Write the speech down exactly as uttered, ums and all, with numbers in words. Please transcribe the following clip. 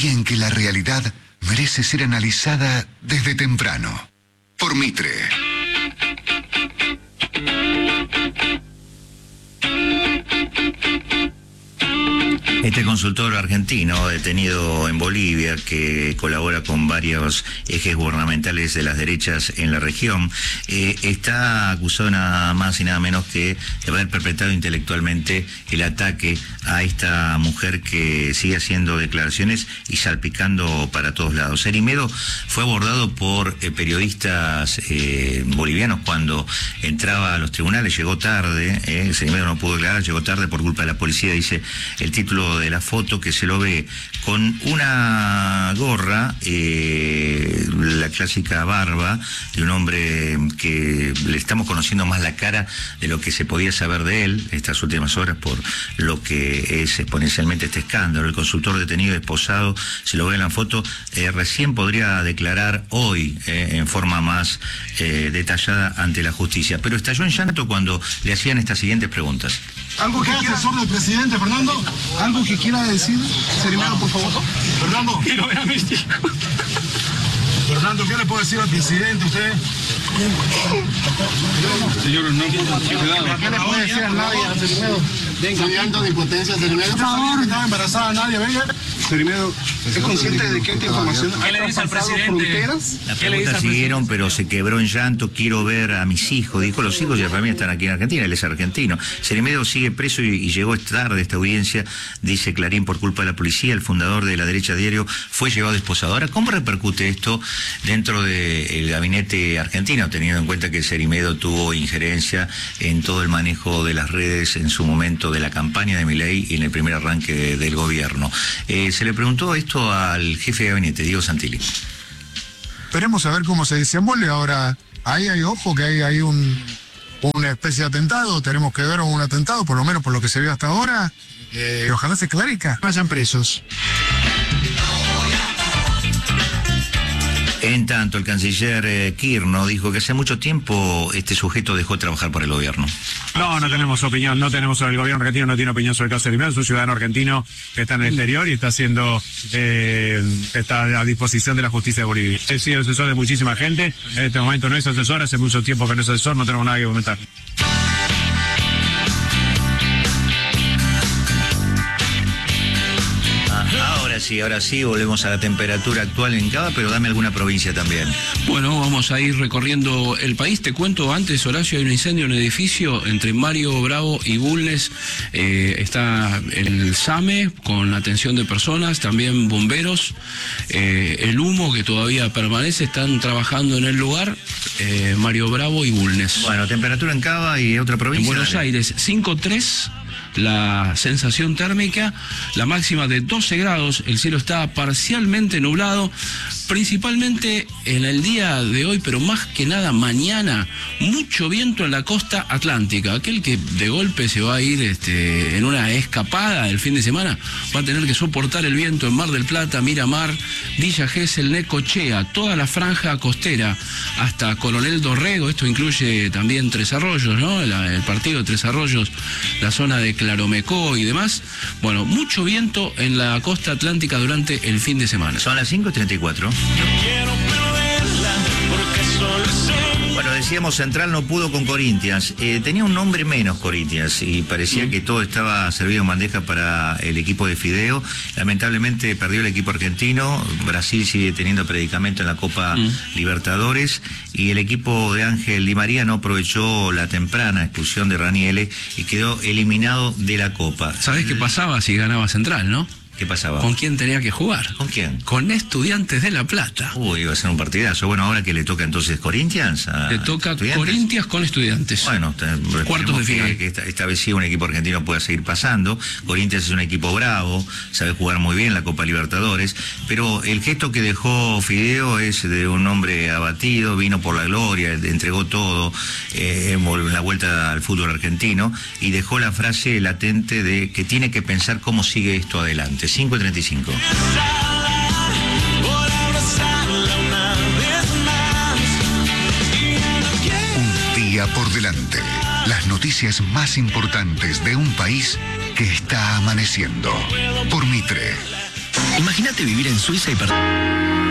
día en que la realidad merece ser analizada desde temprano. Por Mitre. Este consultor argentino detenido en Bolivia, que colabora con varios ejes gubernamentales de las derechas en la región, eh, está acusado nada más y nada menos que de haber perpetrado intelectualmente el ataque a esta mujer que sigue haciendo declaraciones y salpicando para todos lados. Cerimedo fue abordado por eh, periodistas eh, bolivianos cuando entraba a los tribunales, llegó tarde, eh, Cerimedo no pudo declarar, llegó tarde por culpa de la policía, dice el título de la foto, que se lo ve con una gorra, eh, la clásica barba de un hombre que le estamos conociendo más la cara de lo que se podía saber de él estas últimas horas por lo que es exponencialmente este escándalo. El consultor detenido esposado, se lo ve en la foto, eh, recién podría declarar hoy eh, en forma más eh, detallada ante la justicia, pero estalló en llanto cuando le hacían estas siguientes preguntas. ¿Algo que quiera asesor del presidente, Fernando? ¿Algo que quiera decir? Cerimedo, por favor. Fernando. Quiero ver a mis hijos. Fernando, ¿qué le puede decir al presidente usted? Señor, no, cuidado. ¿Qué le puede decir a nadie, a Cerimedo? Venga, llanto de impotencia, Cerimedo. Por favor. ¿Estaba embarazada nadie? Venga. Cerimedo, ¿es consciente de que esta información ha traspasado fronteras? La pregunta siguieron, pero se quebró en llanto. Quiero ver a mis hijos. Dijo, los hijos y la familia están aquí en Argentina. Él es argentino. Cerimedo sigue preso y, y llegó tarde a esta audiencia, dice Clarín, por culpa de la policía. El fundador de La Derecha Diario fue llevado esposado. Ahora, ¿cómo repercute esto dentro del gabinete argentino, teniendo en cuenta que Cerimedo tuvo injerencia en todo el manejo de las redes en su momento de la campaña de Milei y en el primer arranque de, del gobierno? Eh, se le preguntó esto al jefe de gabinete, Diego Santilli. Esperemos a ver cómo se desenvuelve. Ahora, ahí hay ojo que hay, hay un, una especie de atentado, tenemos que ver un atentado, por lo menos por lo que se ve hasta ahora, eh, ojalá se clarifique, vayan presos. En tanto, el canciller eh, Kirchner dijo que hace mucho tiempo este sujeto dejó de trabajar para el gobierno. No, no tenemos opinión, no tenemos, el gobierno argentino no tiene opinión sobre el caso de Cerimedo, es un ciudadano argentino que está en el exterior y está haciendo, eh, está a disposición de la justicia de Bolivia. He sido asesor de muchísima gente, en este momento no es asesor, hace mucho tiempo que no es asesor, no tenemos nada que comentar. Sí, ahora sí, volvemos a la temperatura actual en Cava, pero dame alguna provincia también. Bueno, vamos a ir recorriendo el país. Te cuento antes, Horacio, hay un incendio en un edificio entre Mario Bravo y Bulnes. Eh, está el SAME con atención de personas, también bomberos. Eh, el humo que todavía permanece, están trabajando en el lugar, eh, Mario Bravo y Bulnes. Bueno, temperatura en Cava y otra provincia. En Buenos dale. Aires, cinco tres. La sensación térmica, la máxima de doce grados, el cielo está parcialmente nublado, principalmente en el día de hoy, pero más que nada mañana, mucho viento en la costa atlántica. Aquel que de golpe se va a ir este, en una escapada el fin de semana, va a tener que soportar el viento en Mar del Plata, Miramar, Villa Gesell, Necochea, toda la franja costera, hasta Coronel Dorrego. Esto incluye también Tres Arroyos, ¿no? La, el partido de Tres Arroyos, la zona de Claromecó y demás. Bueno, mucho viento en la costa atlántica durante el fin de semana. Son las cinco y treinta y cuatro. Bueno, decíamos, Central no pudo con Corinthians. Eh, tenía un nombre menos Corinthians y parecía mm. que todo estaba servido en bandeja para el equipo de Fideo. Lamentablemente perdió el equipo argentino. Brasil sigue teniendo predicamento en la Copa mm. Libertadores y el equipo de Ángel Di María no aprovechó la temprana expulsión de Raniele y quedó eliminado de la Copa. ¿Sabés qué pasaba si ganaba Central, no? ¿Qué pasaba? ¿Con quién tenía que jugar? ¿Con quién? Con Estudiantes de La Plata. Uy, iba a ser un partidazo. Bueno, ahora que le toca entonces Corinthians. A le toca Estudiantes. Corinthians con Estudiantes. Bueno, cuartos de final. Que, que esta, esta vez sí un equipo argentino pueda seguir pasando. Corinthians es un equipo bravo, sabe jugar muy bien la Copa Libertadores, pero el gesto que dejó Fideo es de un hombre abatido, vino por la gloria, entregó todo eh, en la vuelta al fútbol argentino y dejó la frase latente de que tiene que pensar cómo sigue esto adelante. cinco y treinta y cinco. Un día por delante. Las noticias más importantes de un país que está amaneciendo. Por Mitre. Imagínate vivir en Suiza y perder...